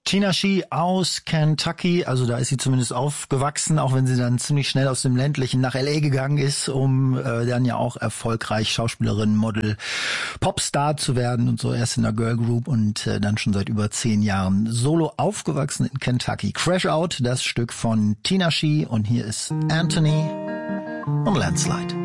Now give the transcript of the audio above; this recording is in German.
Tinashe aus Kentucky, also da ist sie zumindest aufgewachsen, auch wenn sie dann ziemlich schnell aus dem ländlichen nach L.A. gegangen ist, um dann ja auch erfolgreich Schauspielerin, Model, Popstar zu werden und so, erst in der Girl Group und dann schon seit über 10 Jahren solo aufgewachsen in Kentucky. Crash Out, das Stück von Tinashe, und hier ist Anthony und Landslide.